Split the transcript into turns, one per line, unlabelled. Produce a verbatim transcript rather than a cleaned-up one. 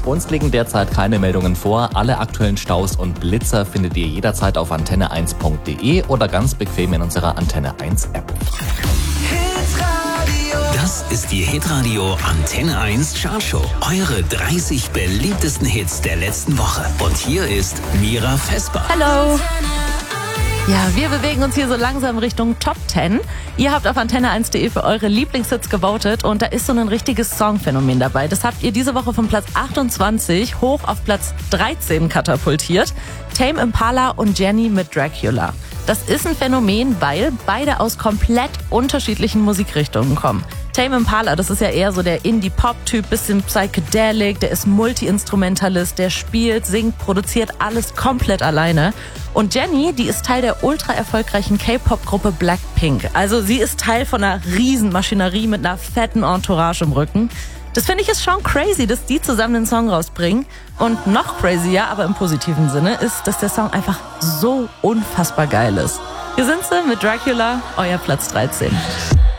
Uns liegen derzeit keine Meldungen vor. Alle aktuellen Staus und Blitzer findet ihr jederzeit auf antenne eins punkt de oder ganz bequem in unserer Antenne eins App.
Das ist die Hitradio Antenne eins Chartshow. Eure dreißig beliebtesten Hits der letzten Woche. Und hier ist Mira Vesper.
Hallo. Ja, wir bewegen uns hier so langsam Richtung Top zehn. Ihr habt auf antenne eins punkt de für eure Lieblingshits gewotet und da ist so ein richtiges Songphänomen dabei. Das habt ihr diese Woche von Platz achtundzwanzig hoch auf Platz dreizehn katapultiert. Tame Impala und Jenny mit Dracula. Das ist ein Phänomen, weil beide aus komplett unterschiedlichen Musikrichtungen kommen. Tame Impala, das ist ja eher so der Indie-Pop-Typ, bisschen Psychedelic, der ist Multi-Instrumentalist, der spielt, singt, produziert alles komplett alleine. Und Jenny, die ist Teil der ultra erfolgreichen K-Pop-Gruppe Blackpink. Also sie ist Teil von einer Riesenmaschinerie mit einer fetten Entourage im Rücken. Das finde ich ist schon crazy, dass die zusammen den Song rausbringen. Und noch crazier, aber im positiven Sinne, ist, dass der Song einfach so unfassbar geil ist. Hier sind sie mit Dracula, euer Platz dreizehn.